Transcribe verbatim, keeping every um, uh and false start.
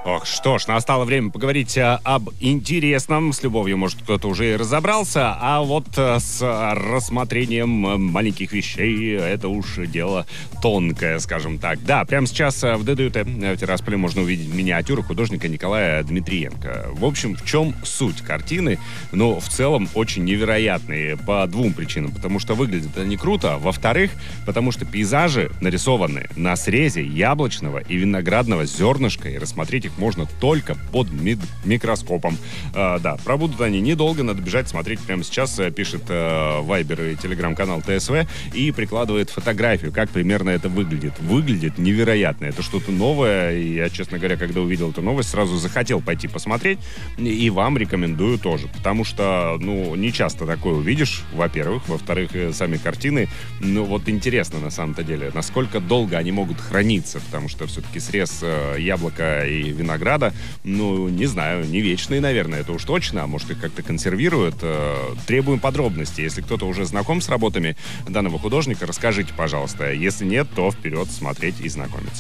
Ох, что ж, настало время поговорить а, об интересном. С любовью, может, кто-то уже и разобрался, а вот а, с а, рассмотрением а, маленьких вещей это уж дело тонкое, скажем так. Да, прямо сейчас а, в ДДУТ в Тирасполе можно увидеть миниатюру художника Николая Дмитриенко. В общем, в чем суть картины? Ну, в целом, очень невероятные по двум причинам. Потому что выглядит они круто. Во-вторых, потому что пейзажи нарисованы на срезе яблочного и виноградного зернышка, и рассмотреть их можно только под мид- микроскопом. А, да, пробудут они недолго, надо бежать смотреть прямо сейчас, пишет э, Вайбер и телеграм-канал ТСВ и прикладывает фотографию, как примерно это выглядит. Выглядит невероятно. Это что-то новое, и я, честно говоря, когда увидел эту новость, сразу захотел пойти посмотреть, и вам рекомендую тоже, потому что, ну, не часто такое увидишь, во-первых. Во-вторых, сами картины, ну, вот интересно на самом-то деле, насколько долго они могут храниться, потому что все-таки срез э, яблока и винограда, ну, не знаю, не вечные, наверное, это уж точно, а может их как-то консервируют. Э, требуем подробностей. Если кто-то уже знаком с работами данного художника, расскажите, пожалуйста. Если нет, то вперед смотреть и знакомиться.